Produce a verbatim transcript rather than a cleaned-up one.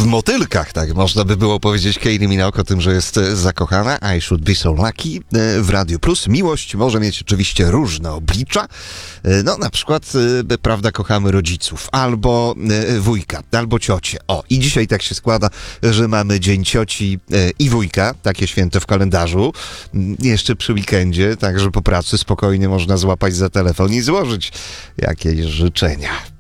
motylkach, tak można by było powiedzieć Kylie Minogue o tym, że jest zakochana. I should be so lucky w Radiu Plus. Miłość może mieć oczywiście różne oblicza. No na przykład, prawda, kochamy rodziców, albo wujka, albo ciocię. O, i dzisiaj tak się składa, że mamy Dzień Cioci i Wujka, takie święto w kalendarzu. Jeszcze przy weekendzie, także po pracy spokojnie można złapać za telefon i złożyć jakieś życzenia.